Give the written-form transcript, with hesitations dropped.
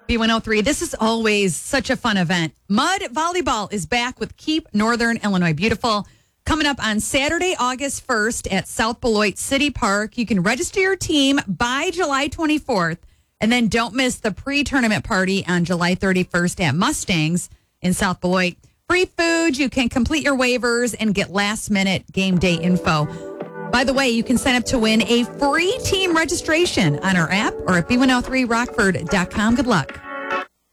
B103. This is always such a fun event. Mud Volleyball is back with Keep Northern Illinois Beautiful. Coming up on Saturday, August 1st at South Beloit City Park. You can register your team by July 24th. And then don't miss the pre-tournament party on July 31st at Mustangs in South Beloit. Free food. You can complete your waivers and get last-minute game day info. By the way, you can sign up to win a free team registration on our app or at b103rockford.com. Good luck.